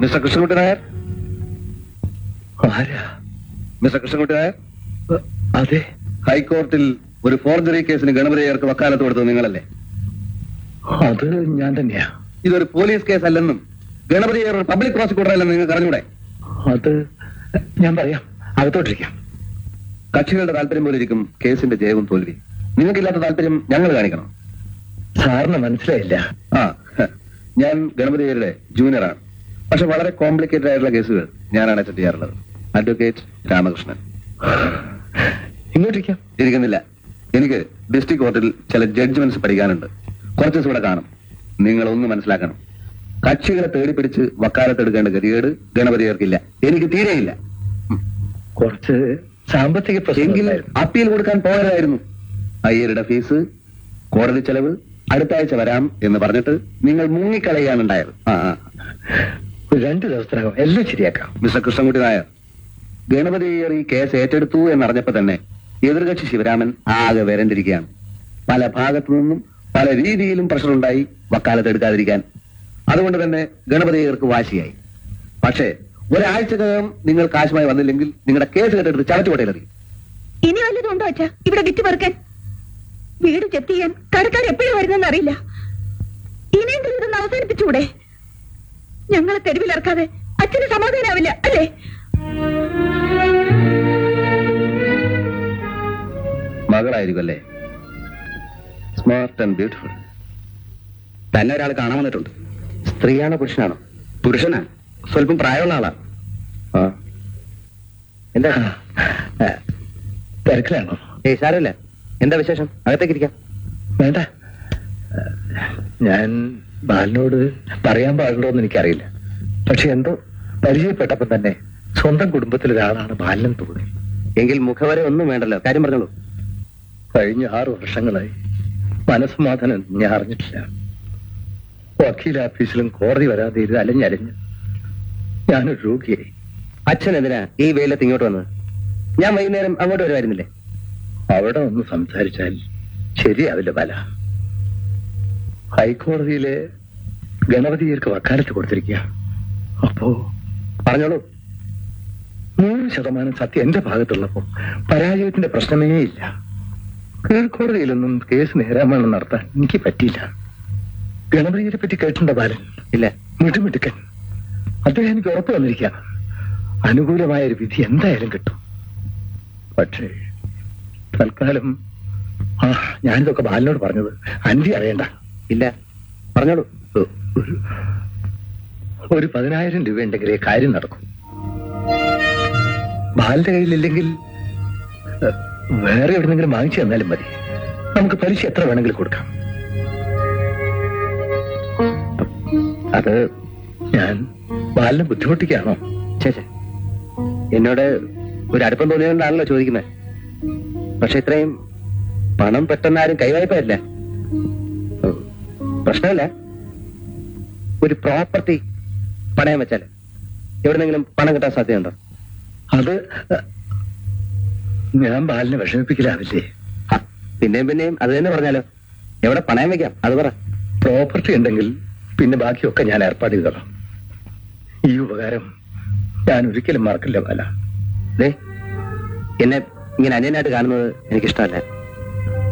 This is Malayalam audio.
മിസ്റ്റർ കൃഷ്ണൻകുട്ടി നായർ? ആരാ? മിസ്റ്റർ കൃഷ്ണൻകുട്ടി നായർ, അതെ. ഹൈക്കോർട്ടിൽ ഒരു ഫോർജറി കേസിന് ഗണപതിയർക്ക് വക്കാലത്ത് കൊടുത്തത് നിങ്ങളല്ലേ? അത് ഞാൻ തന്നെയാ. ഇതൊരു പോലീസ് കേസ് അല്ലെന്നും ഗണപതിയർ ഒരു പബ്ലിക് പ്രോസിക്യൂട്ടർ അല്ലെന്നും നിങ്ങൾക്ക് അറിഞ്ഞൂടെ? അത് ഞാൻ പറയാം, അകത്തോട്ടിരിക്കാം. കക്ഷികളുടെ താല്പര്യം പോലെ ഇരിക്കും കേസിന്റെ ജയവും തോൽവി. നിങ്ങൾക്കില്ലാത്ത താല്പര്യം ഞങ്ങൾ കാണിക്കണം. സാറിന് മനസ്സിലായില്ല. ഞാൻ ഗണപതിയരുടെ ജൂനിയറാണ്. പക്ഷെ വളരെ കോംപ്ലിക്കേറ്റഡ് ആയിട്ടുള്ള കേസുകൾ ഞാനാണ് അറ്റൻഡ് ചെയ്യാറുള്ളത്. അഡ്വക്കേറ്റ് രാമകൃഷ്ണൻ. ഇങ്ങോട്ടിരിക്കാം. ഇരിക്കുന്നില്ല. എനിക്ക് ഡിസ്ട്രിക്ട് കോർട്ടിൽ ചില ജഡ്ജ്മെന്റ്സ് പഠിക്കാനുണ്ട്. കുറച്ച് ദിവസം ഇവിടെ കാണും. നിങ്ങളൊന്ന് മനസ്സിലാക്കണം, കക്ഷികളെ തേടിപ്പിടിച്ച് വക്കാലത്തെടുക്കേണ്ട ഗതികേട് ഗണപതിയർക്കില്ല, എനിക്ക് തീരെയില്ല. കുറച്ച് സാമ്പത്തിക എങ്കിൽ അപ്പീൽ കൊടുക്കാൻ പോകരുതായിരുന്നു. അയ്യരുടെ ഫീസ്, കോടതി ചെലവ്, അടുത്ത ആഴ്ച വരാം എന്ന് പറഞ്ഞിട്ട് നിങ്ങൾ മുങ്ങിക്കളയാണ് ഉണ്ടായത്. 2 ദിവസത്തിനകം എല്ലാം ശരിയാക്കാം. മിസ്റ്റർ കൃഷ്ണൻകുട്ടി നായർ, ഗണപതിയർ ഈ കേസ് ഏറ്റെടുത്തു എന്നറിഞ്ഞപ്പോ തന്നെ എതിർകക്ഷി ശിവരാമൻ ആകെ വരണ്ടിരിക്കുകയാണ്. പല ഭാഗത്തു നിന്നും പല രീതിയിലും പ്രഷറുണ്ടായി വക്കാലത്ത് എടുക്കാതിരിക്കാൻ. അതുകൊണ്ട് തന്നെ ഗണപതിയർക്ക് വാശിയായി. പക്ഷേ ഒരാഴ്ചക്കകം നിങ്ങൾ കാശുമായി വന്നില്ലെങ്കിൽ നിങ്ങളുടെ കേസ് കേട്ടെടുത്ത് ചവറ്റുകൊട്ടയിലെറിയും. ഇനി വല്ലതും ഉണ്ടോ അച്ഛാ ഇവിടെ വിറ്റ് പെറുക്കാൻ? വീട് ജപ്തി ചെയ്യാൻ കടക്കാർ എപ്പോഴും വരുന്നെന്ന് അറിയില്ല. ഇനിയെങ്കിലും ഇതൊന്ന് അവസാനിപ്പിച്ചുകൂടെ? ഞങ്ങളെ തെരുവിലിറക്കാതെ അച്ഛന് സമാധാനാവില്ല അല്ലേ? മകളായിരിക്കും അല്ലേ? Smart and beautiful. തന്നെ ഒരാൾ കാണാൻ വന്നിട്ടുണ്ട്. സ്ത്രീയാണോ പുരുഷനാണോ? പുരുഷനാ. സ്വല്പം പ്രായമുള്ള ആളാ. എന്താ തിരക്കിലാണോ? ഏയ് സാരമില്ല. എന്താ വിശേഷം? അകത്തേക്ക് ഇരിക്കാം. വേണ്ട, ഞാൻ ബാലിനോട് പറയാൻ പാടുണ്ടോ എന്ന് എനിക്കറിയില്ല. പക്ഷെ എന്തോ പരിചയപ്പെട്ടപ്പോൾ തന്നെ സ്വന്തം കുടുംബത്തിലൊരാളാണ് ബാലിനും തോന്നി. എങ്കിൽ മുഖവരെ ഒന്നും വേണ്ടല്ലോ, കാര്യം പറഞ്ഞോളൂ. കഴിഞ്ഞ 6 വർഷങ്ങളായി മനസ്സമാധാനം ഞാൻ അറിഞ്ഞിട്ടില്ല. വക്കീൽ ഓഫീസിലും കോടതി വരാതെ ഇത് അലഞ്ഞലഞ്ഞ് ഞാനൊരു രോഗിയായി. അച്ഛൻ എന്തിനാ ഈ വെയിലത്ത് ഇങ്ങോട്ട് വന്നത്? ഞാൻ വൈകുന്നേരം അങ്ങോട്ട് വരുമായിരുന്നില്ലേ? അവിടെ ഒന്ന് സംസാരിച്ചാൽ ശരിയാവില്ല ബാല. ഹൈക്കോടതിയിലെ ഗണപതിയർക്ക് വക്കാലത്ത് കൊടുത്തിരിക്കുക. അപ്പോ പറഞ്ഞോളൂ. 100% സത്യം എന്റെ ഭാഗത്തുള്ളപ്പോ പരാജയത്തിന്റെ പ്രശ്നമേ ഇല്ല. കീഴ്ക്കോടതിയിലൊന്നും കേസ് നേരാമണം നടത്താൻ എനിക്ക് പറ്റിയില്ല. ഗണപതിയെ പറ്റി കേട്ടിട്ടുണ്ടോ ബാലൻ? ഇല്ല. മിടുമിടുക്കൻ. അദ്ദേഹം എനിക്ക് ഉറപ്പ് വന്നിരിക്കുകയാണ്. അനുകൂലമായ ഒരു വിധി എന്തായാലും കിട്ടും. പക്ഷേ തൽക്കാലം ഞാനിതൊക്കെ ബാലിനോട് പറഞ്ഞത് അന്റി അറിയണ്ട. ഇല്ല, പറഞ്ഞോളൂ. ഒരു 10,000 രൂപ ഉണ്ടെങ്കിലേ കാര്യം നടക്കും. ബാലിന്റെ കയ്യിലില്ലെങ്കിൽ വേറെ എവിടെന്നെങ്കിലും വാങ്ങിച്ചു തന്നാലും മതി. നമുക്ക് പലിശ എത്ര വേണമെങ്കിലും കൊടുക്കാം. അത് ഞാൻ ബാലിനെ ബുദ്ധിമുട്ടിക്കാണോ? ചേച്ചേ, എന്നോട് ഒരു അടുപ്പം തോന്നിയതുകൊണ്ടാണല്ലോ ചോദിക്കുന്നത്. പക്ഷെ ഇത്രയും പണം പെട്ടെന്ന് ആരും കൈവായ്പയല്ല. പ്രശ്നമല്ല. ഒരു പ്രോപ്പർട്ടി പണയം വെച്ചാൽ എവിടെന്നെങ്കിലും പണം കിട്ടാൻ സാധ്യതയുണ്ടോ? അത് ഞാൻ ബാലിനെ വിഷമിപ്പിക്കലാവില്ലേ? പിന്നെയും അത് തന്നെ പറഞ്ഞാലോ. എവിടെ പണയം വെക്കാം അത് പറ. പ്രോപ്പർട്ടി ഉണ്ടെങ്കിൽ പിന്നെ ബാക്കിയൊക്കെ ഞാൻ ഏർപ്പാട് ചെയ്തോളാം. ഈ ഉപകാരം ഞാൻ ഒരിക്കലും മറക്കില്ല ബാല. എന്നെ ഇങ്ങനെ അന്യനായിട്ട് കാണുന്നത് എനിക്കിഷ്ടമല്ല.